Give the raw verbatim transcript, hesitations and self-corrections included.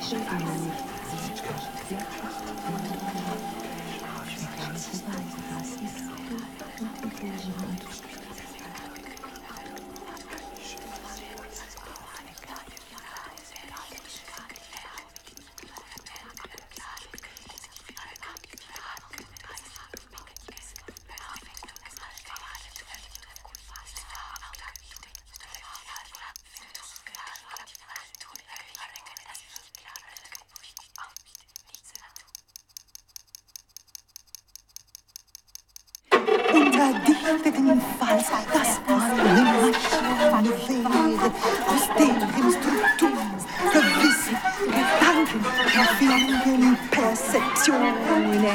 Dichteten Falls, das eine Maschine wäre, aus deren Struktur gewisse Gedanken, Erfahrungen, Perzeptionen